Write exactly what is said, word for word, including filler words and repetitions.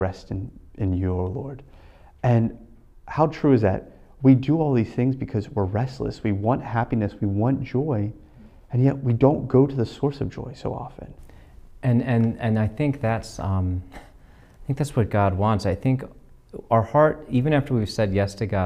rest in, in you, O Lord. And how true is that? We do all these things because we're restless. We want happiness, we want joy, and yet we don't go to the source of joy so often. And and and I think that's um, I think that's what God wants. I think our heart, even after we've said yes to God,